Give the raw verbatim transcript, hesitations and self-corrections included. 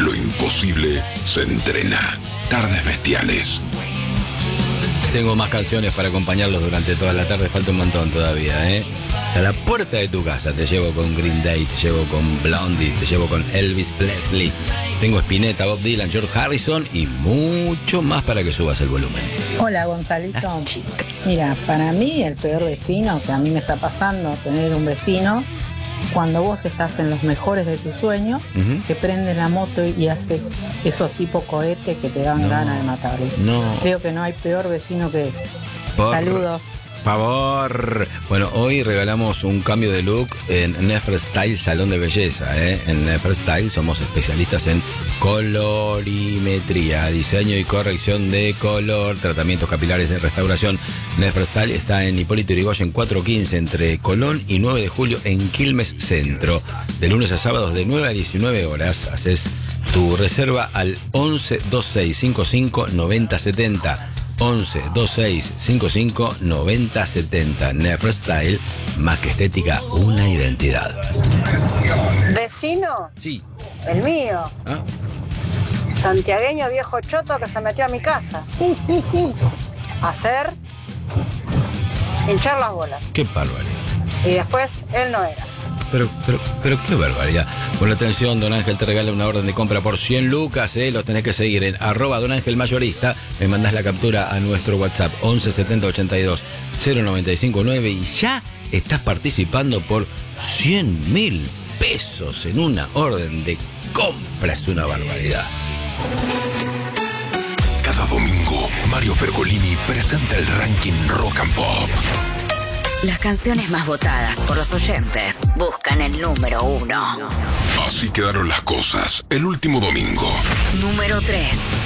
Lo imposible se entrena. Tardes Bestiales. Tengo más canciones para acompañarlos durante toda la tarde, falta un montón todavía, ¿eh? A la puerta de tu casa te llevo con Green Day, te llevo con Blondie, te llevo con Elvis Presley. Tengo Spinetta, Bob Dylan, George Harrison y mucho más para que subas el volumen. Hola, Gonzalito. Mira, para mí el peor vecino, que a mí me está pasando tener un vecino, cuando vos estás en los mejores de tus sueños, uh-huh. que prende la moto y hace esos tipos cohetes que te dan no, ganas de matarlo. No. Creo que no hay peor vecino que ese. Por Saludos. Favor. Bueno, hoy regalamos un cambio de look en Neferstyle Salón de Belleza, ¿eh? En Neferstyle somos especialistas en colorimetría, diseño y corrección de color, tratamientos capilares de restauración. Neferstyle está en Hipólito Yrigoyen cuatrocientos quince entre Colón y nueve de julio en Quilmes Centro. De lunes a sábados de nueve a diecinueve horas. Haces tu reserva al once veintiséis cincuenta y cinco noventa setenta. once veintiséis cincuenta y cinco noventa setenta. Neferstyle, más que estética, una identidad. ¿Vecino? Sí. El mío. ¿Ah? Santiagueño viejo choto que se metió a mi casa. Uh, uh, uh. Hacer hinchar las bolas. Qué barbaridad. Y después él no era. Pero, pero, pero qué barbaridad. Con la atención, Don Ángel te regala una orden de compra por cien lucas, ¿eh? Los tenés que seguir en arroba Don Ángel Mayorista. Me mandás la captura a nuestro WhatsApp once setenta ochenta y dos cero noventa y cinco nueve y ya estás participando por cien mil pesos en una orden de compra. Es una barbaridad. Cada domingo, Mario Pergolini presenta el ranking Rock and Pop. Las canciones más votadas por los oyentes buscan el número uno. Así quedaron las cosas el último domingo. Número tres.